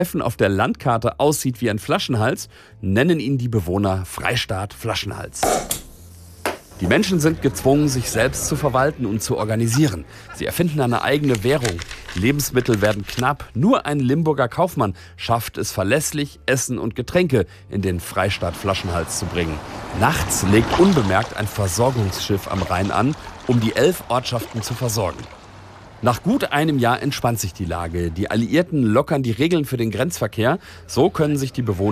Häfen auf der Landkarte aussieht wie ein Flaschenhals, nennen ihn die Bewohner Freistaat Flaschenhals. Die Menschen sind gezwungen, sich selbst zu verwalten und zu organisieren. Sie erfinden eine eigene Währung. Lebensmittel werden knapp. Nur ein Limburger Kaufmann schafft es verlässlich, Essen und Getränke in den Freistaat Flaschenhals zu bringen. Nachts legt unbemerkt ein Versorgungsschiff am Rhein an, um die 11 Ortschaften zu versorgen. Nach gut einem Jahr entspannt sich die Lage. Die Alliierten lockern die Regeln für den Grenzverkehr. So können sich die Bewohner